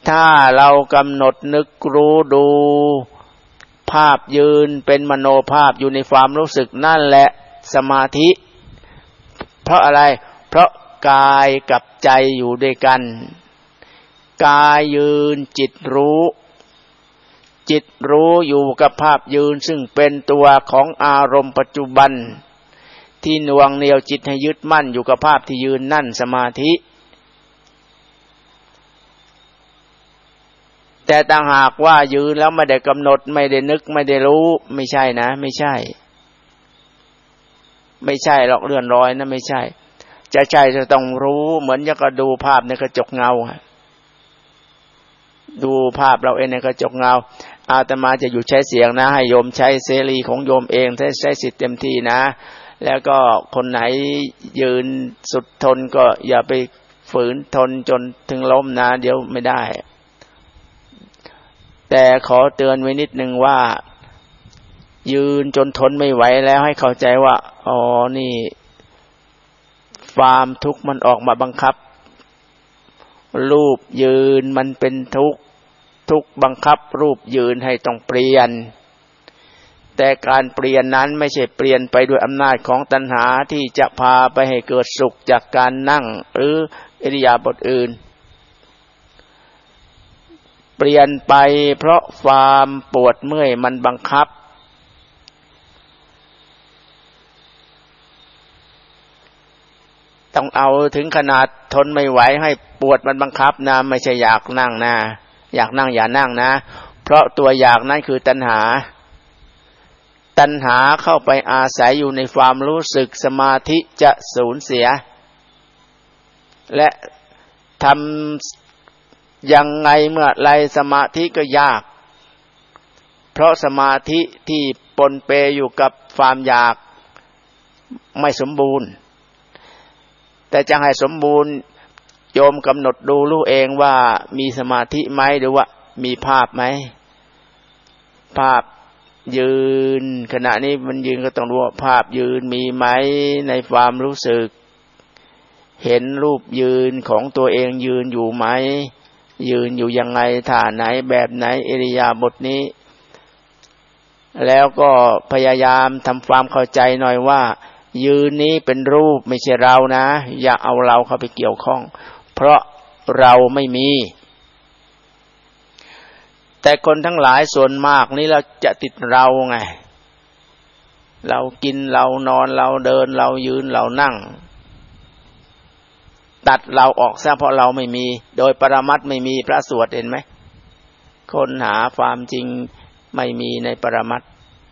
ถ้าเรากำหนดนึกรู้ดูภาพยืนเป็นมโนภาพอยู่ในความรู้สึกนั่นแหละสมาธิเพราะอะไรเพราะกายกับใจอยู่ด้วยกันกายยืนจิตรู้จิตรู้อยู่กับภาพยืนซึ่งเป็นตัวของอารมณ์ปัจจุบันที่หน่วงเหนี่ยวจิตให้ยึดมั่นอยู่กับภาพที่ยืนนั่นสมาธิแต่ต่างหากว่ายืนแล้วไม่ได้กำหนดไม่ได้นึกไม่ได้รู้ไม่ใช่นะไม่ใช่หรอกเลื่อนลอยนะไม่ใช่จะใช่จะต้องรู้เหมือนอย่างก็ดูภาพในกระจกเงาดูภาพเราเองในกระจกเงาอาตมาจะอยู่ใช้เสียงนะให้โยมใช้เสรีของโยมเองใช้สิทธิ์เต็มที่นะแล้วก็คนไหนยืนสุดทนก็อย่าไปฝืนทนจนถึงล้มนะเดี๋ยวไม่ได้แต่ขอเตือนไว้นิดนึงว่ายืนจนทนไม่ไหวแล้วให้เข้าใจว่าอ๋อนี่ความทุกข์มันออกมาบังคับรูปยืนมันเป็นทุกข์บังคับรูปยืนให้ต้องเปลี่ยนแต่การเปลี่ยนนั้นไม่ใช่เปลี่ยนไปด้วยอำนาจของตัณหาที่จะพาไปให้เกิดสุขจากการนั่งหรืออิริยาบถอื่นเปลี่ยนไปเพราะความปวดเมื่อยมันบังคับต้องเอาถึงขนาดทนไม่ไหวให้ปวดมันบังคับนะไม่ใช่อยากนั่งนะอยากนั่งอย่านั่งนะเพราะตัวอยากนั้นคือตัณหาเข้าไปอาศัยอยู่ในความรู้สึกสมาธิจะสูญเสียและทำยังไงเมื่อไรสมาธิก็ยากเพราะสมาธิที่ปนเปอยู่กับความอยากไม่สมบูรณ์แต่จะให้สมบูรณ์โยมกำหนดดูรู้เองว่ามีสมาธิไหมหรือว่ามีภาพไหมภาพยืนขณะนี้มันยืนก็ต้องรู้ว่าภาพยืนมีไหมในความรู้สึกเห็นรูปยืนของตัวเองยืนอยู่ไหมยืนอยู่ยังไงท่าไหนแบบไหนอิริยาบถนี้แล้วก็พยายามทำความเข้าใจหน่อยว่ายืนนี้เป็นรูปไม่ใช่เรานะอย่าเอาเราเข้าไปเกี่ยวข้องเพราะเราไม่มีแต่คนทั้งหลายส่วนมากนี่เราจะติดเราไงเรากินเรานอนเราเดินเรายืนเรานั่งตัดเราออกซะเพราะเราไม่มีโดยปรมัตถ์ไม่มีพระสวดเห็นไหมค้นหาความจริงไม่มีในปรมัตถ์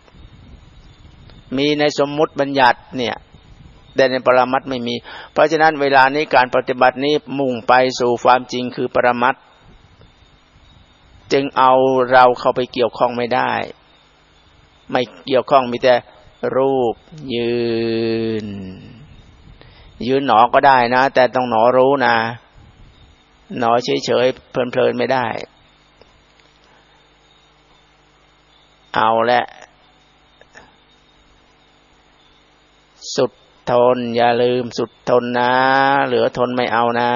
มีในสมมุติบัญญัติเนี่ยแต่ในปรมัตถ์ไม่มีเพราะฉะนั้นเวลานี้การปฏิบัตินี้มุ่งไปสู่ความจริงคือปรมัตถ์จึงเอาเราเข้าไปเกี่ยวข้องไม่ได้ไม่เกี่ยวข้องมีแต่รูปยืนหนอก็ได้นะแต่ต้องหนอรู้นะหนอเฉยๆเพลินๆไม่ได้เอาละสุดทนอย่าลืมสุดทนนะเหลือทนไม่เอานะ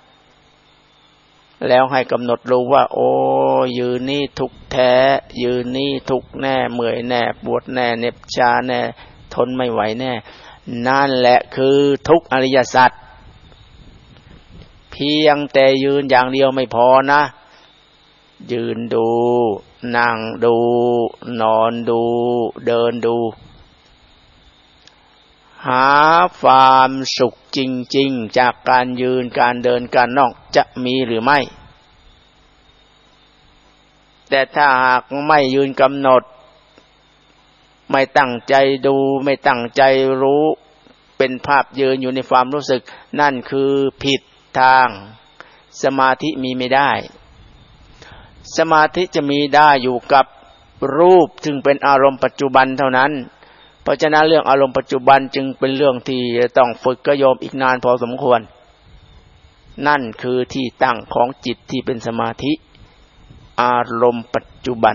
แล้วให้กำหนดรู้ว่าโอ้ยืนนี่ทุกข์แท้ยืนนี่ทุกข์แน่เมื่อยแน่ปวดแน่เหน็บชาแน่ทนไม่ไหวแน่นั่นแหละคือทุกข์อริยสัจเพียงแต่ยืนอย่างเดียวไม่พอนะยืนดูนั่งดูนอนดูเดินดูหาความสุขจริงๆจากการยืนการเดินการนั่งจะมีหรือไม่แต่ถ้าหากไม่ยืนกำหนดไม่ตั้งใจดูไม่ตั้งใจรู้เป็นภาพยืนอยู่ในความรู้สึกนั่นคือผิดทางสมาธิมีไม่ได้สมาธิจะมีได้อยู่กับรูปซึ่งเป็นอารมณ์ปัจจุบันเท่านั้นเพราะฉะนั้นเรื่องอารมณ์ปัจจุบันจึงเป็นเรื่องที่ต้องฝึกกโยมอีกนานพอสมควรนั่นคือที่ตั้งของจิตที่เป็นสมาธิอารมณ์ปัจจุบัน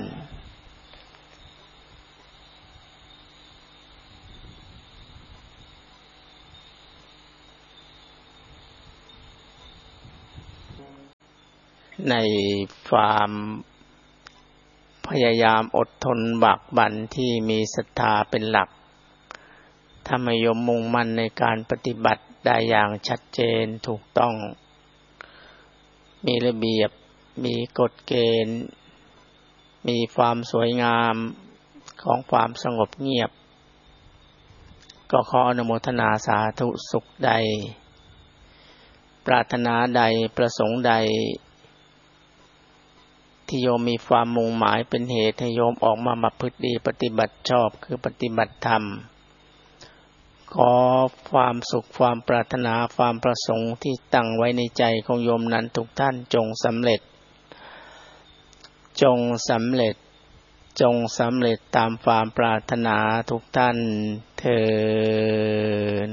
ในความพยายามอดทนบากบั่นที่มีศรัทธาเป็นหลักทำให้โยมมุ่งมั่นในการปฏิบัติได้อย่างชัดเจนถูกต้องมีระเบียบมีกฎเกณฑ์มีความสวยงามของความสงบเงียบก็ขออนุโมทนาสาธุสุขใดปรารถนาใดประสงค์ใดที่โยมมีความมุ่งหมายเป็นเหตุให้โยมออกมาประพฤติดีปฏิบัติชอบคือปฏิบัติธรรมขอความสุขความปรารถนาความประสงค์ที่ตั้งไว้ในใจของโยมนั้นทุกท่านจงสำเร็จจงสำเร็จจงสำเร็จตามความปรารถนาทุกท่านเทอญ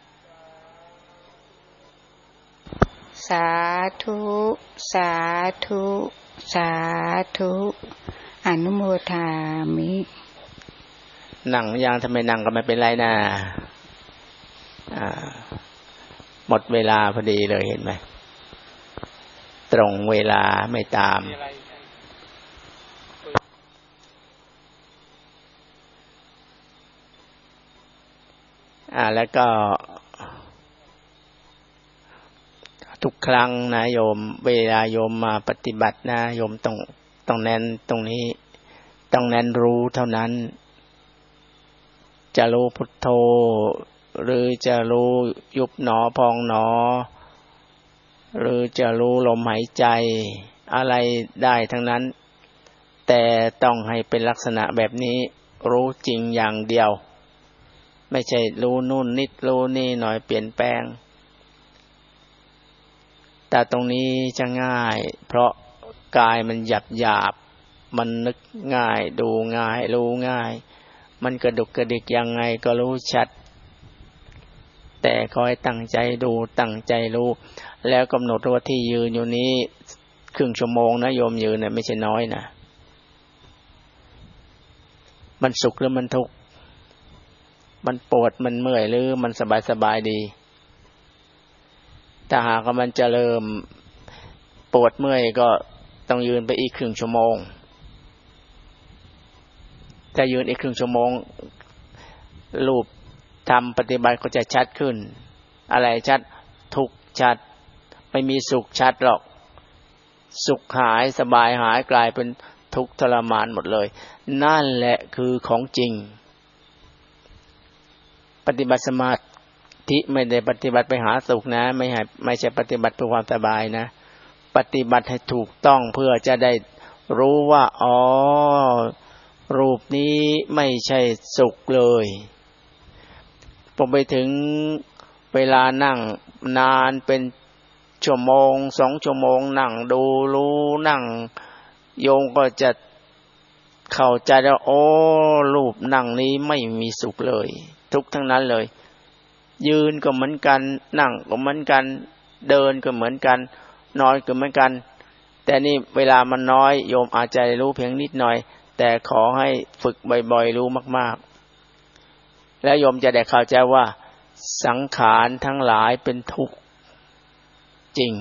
สาธุสาธุสาธุอนุโมทามินั่งยังทำไมนั่งก็ไม่เป็นไรนะหมดเวลาพอดีเลยเห็นไหมตรงเวลาไม่ตามแล้วก็ทุกครั้งนะโยมเวลาโยมมาปฏิบัตินะโยมต้องแน่นตรงนี้ต้องแน่นรู้เท่านั้นจะรู้พุทโธหรือจะรู้ยุบหนอพองหนอหรือจะรู้ลมหายใจอะไรได้ทั้งนั้นแต่ต้องให้เป็นลักษณะแบบนี้รู้จริงอย่างเดียวไม่ใช่รู้นู่นนิดรู้นี่หน่อยเปลี่ยนแปลงแต่ตรงนี้จะง่ายเพราะกายมันหยาบมันนึกง่ายดูง่ายรู้ง่ายมันกระดุกกระดิกยังไงก็รู้ชัดแต่ขอให้ตั้งใจดูตั้งใจรู้แล้วกำหนดว่าที่ยืนอยู่นี้ครึ่งชั่วโมงนะโยมยืนเนี่ยไม่ใช่น้อยนะมันสุขหรือมันทุกข์มันปวดมันเมื่อยหรือมันสบายดีถ้าหากว่ามันจะเริ่มปวดเมื่อยก็ต้องยืนไปอีกครึ่งชั่วโมงถ้ายืนอีกครึ่งชั่วโมงรูปทำปฏิบัติก็จะชัดขึ้นอะไรชัดทุกข์ชัดไม่มีสุขชัดหรอกสุขหายสบายหายกลายเป็นทุกข์ทรมานหมดเลยนั่นแหละคือของจริงปฏิบัติสมาธิไม่ได้ปฏิบัติไปหาสุขนะไม่ใช่ปฏิบัติเพื่อความสบายนะปฏิบัติให้ถูกต้องเพื่อจะได้รู้ว่าอ๋อรูปนี้ไม่ใช่สุขเลยพอไปถึงเวลานั่งนานเป็นชั่วโมง2 ชั่วโมงนั่งดูรู้นั่งโยมก็จะเข้าใจว่าโอ้รูปนั่งนี้ไม่มีสุขเลยทุกข์ทั้งนั้นเลยยืนก็เหมือนกันนั่งก็เหมือนกันเดินก็เหมือนกันนอนก็เหมือนกันแต่นี่เวลามันน้อยโยมอาจจะรู้เพียงนิดหน่อยแต่ขอให้ฝึกบ่อยๆรู้มากๆแล้วโยมจะได้เข้าใจว่าสังขารทั้งหลายเป็นทุกข์จริง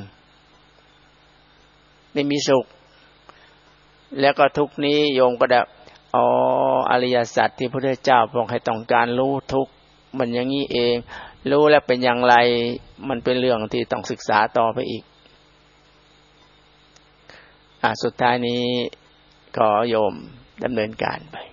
ไม่มีสุขแล้วก็ทุกข์นี้โยมก็ได้อ๋ออริยสัจที่พระพุทธเจ้าบอกให้ต้องการรู้ทุกข์มันอย่างนี้เองรู้แล้วเป็นอย่างไรมันเป็นเรื่องที่ต้องศึกษาต่อไปอีกสุดท้ายนี้ขอโยมดำเนินการไป